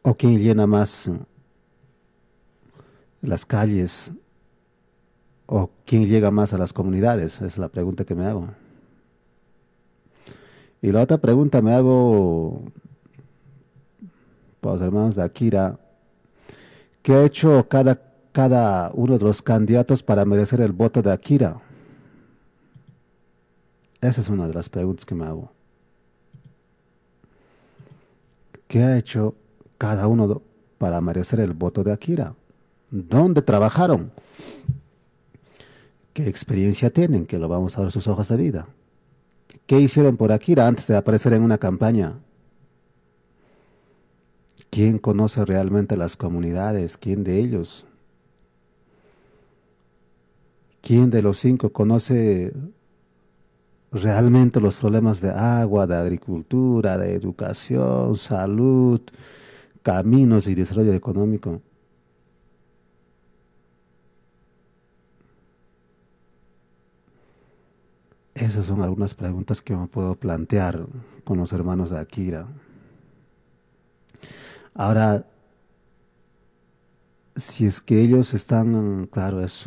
o quién llena más las calles, o quién llega más a las comunidades, esa es la pregunta que me hago. Y la otra pregunta me hago para los hermanos de Akira, ¿qué ha hecho cada uno de los candidatos para merecer el voto de Akira? Esa es una de las preguntas que me hago. ¿Qué ha hecho cada uno para merecer el voto de Akira? ¿Dónde trabajaron? ¿Qué experiencia tienen? Que lo vamos a ver sus hojas de vida. ¿Qué hicieron por Akira antes de aparecer en una campaña? ¿Quién conoce realmente las comunidades? ¿Quién de ellos? ¿Quién de los cinco conoce realmente los problemas de agua, de agricultura, de educación, salud, caminos y desarrollo económico? Esas son algunas preguntas que me puedo plantear con los hermanos de Akira. Ahora, si es que ellos están, claro, es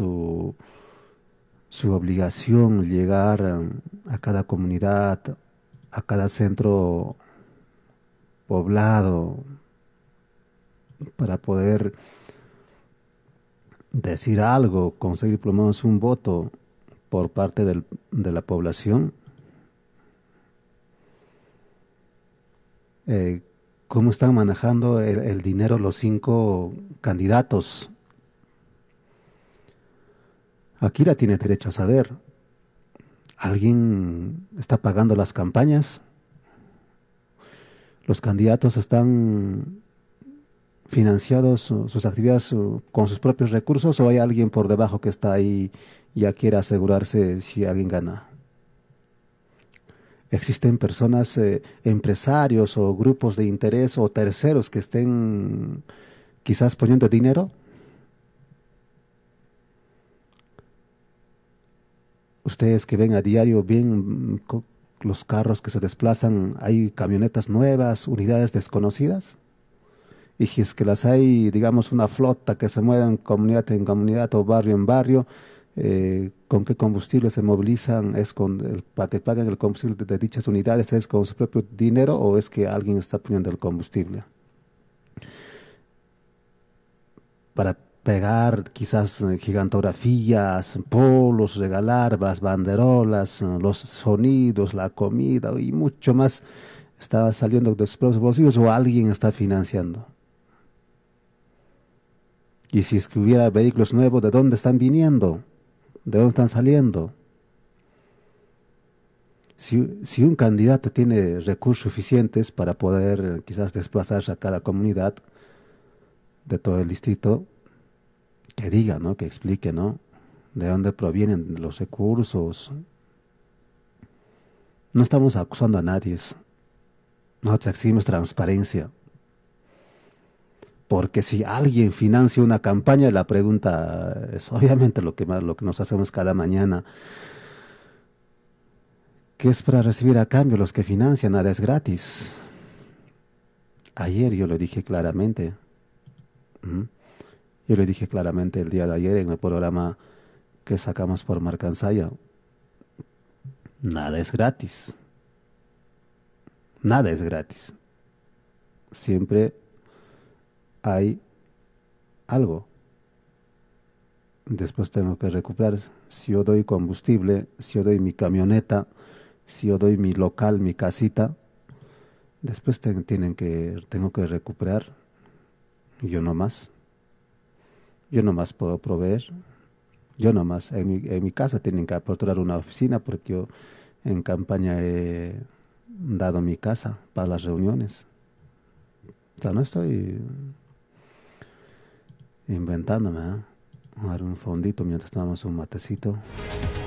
su obligación llegar a cada comunidad, a cada centro poblado, para poder decir algo, conseguir por lo menos un voto por parte de la población. eh, ¿Cómo están manejando el dinero los cinco candidatos? Akira tiene derecho a saber. ¿Alguien está pagando las campañas? ¿Los candidatos están financiados sus actividades con sus propios recursos o hay alguien por debajo que está ahí y ya quiere asegurarse si alguien gana? ¿Existen personas, empresarios o grupos de interés o terceros que estén quizás poniendo dinero? Ustedes que ven a diario, ven los carros que se desplazan, hay camionetas nuevas, unidades desconocidas. Y si es que las hay, digamos, una flota que se mueve en comunidad o barrio en barrio, ¿con qué combustible se movilizan? ¿Es para que paguen el combustible de dichas unidades? ¿Es con su propio dinero o es que alguien está poniendo el combustible? Para pegar quizás gigantografías, polos, regalar las banderolas, los sonidos, la comida y mucho más, ¿está saliendo de sus propios bolsillos o alguien está financiando? Y si es que hubiera vehículos nuevos, ¿de dónde están viniendo? ¿De dónde están saliendo? Si un candidato tiene recursos suficientes para poder quizás desplazarse a cada comunidad de todo el distrito, que diga, ¿no? Que explique, ¿no? De dónde provienen los recursos. No estamos acusando a nadie, nosotros exigimos transparencia. Porque si alguien financia una campaña, la pregunta es obviamente lo que nos hacemos cada mañana. ¿Qué es para recibir a cambio los que financian? Nada es gratis. Ayer yo lo dije claramente. ¿Mm? Yo le dije claramente el día de ayer en el programa que sacamos por Marcansaya. Nada es gratis. Nada es gratis. Siempre hay algo. Después tengo que recuperar. Si yo doy combustible, si yo doy mi camioneta, si yo doy mi local, mi casita, después tengo que recuperar. Yo no más. Yo no más puedo proveer. Yo no más. En mi casa tienen que aperturar una oficina porque yo en campaña he dado mi casa para las reuniones. O sea, no estoy inventándome, ¿eh? A ver un fondito mientras tomamos un matecito.